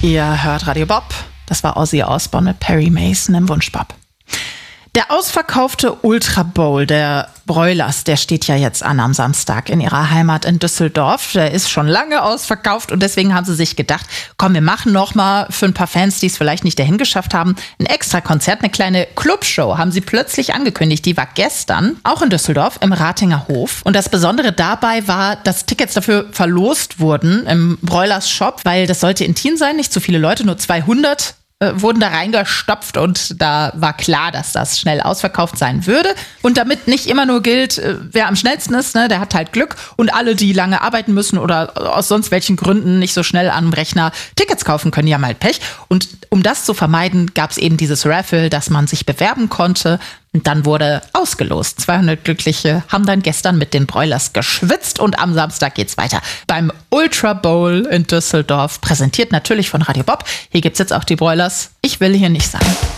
Ihr hört Radio Bob. Das war Ozzy Osbourne mit Perry Mason im Wunschbob. Der ausverkaufte Ultra Bowl der Broilers, der steht ja jetzt an am Samstag in ihrer Heimat in Düsseldorf. Der ist schon lange ausverkauft und deswegen haben sie sich gedacht, komm, wir machen noch mal für ein paar Fans, die es vielleicht nicht dahin geschafft haben, ein Extra-Konzert, eine kleine Clubshow haben sie plötzlich angekündigt. Die war gestern auch in Düsseldorf im Ratinger Hof. Und das Besondere dabei war, dass Tickets dafür verlost wurden im Broilers Shop, weil das sollte intim sein, nicht zu viele Leute, nur 200 wurden da reingestopft und da war klar, dass das schnell ausverkauft sein würde. Und damit nicht immer nur gilt, wer am schnellsten ist, ne, der hat halt Glück und alle, die lange arbeiten müssen oder aus sonst welchen Gründen nicht so schnell am Rechner Tickets kaufen können, die haben halt Pech. Und um das zu vermeiden, gab es eben dieses Raffle, dass man sich bewerben konnte. Und dann wurde ausgelost. 200 Glückliche haben dann gestern mit den Broilers geschwitzt und am Samstag geht's weiter. Beim Ultra Bowl in Düsseldorf, präsentiert natürlich von Radio Bob. Hier gibt's jetzt auch die Broilers. Ich will hier nicht sein.